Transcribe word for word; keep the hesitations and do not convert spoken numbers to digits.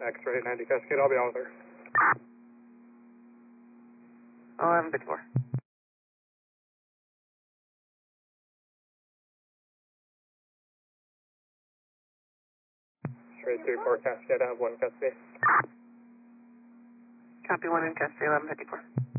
X-ray ninety Cascade, I'll be on with her. eleven fifty-four. Straight three four Cascade, I have one Cascade. Copy one in Cascade, eleven fifty-four.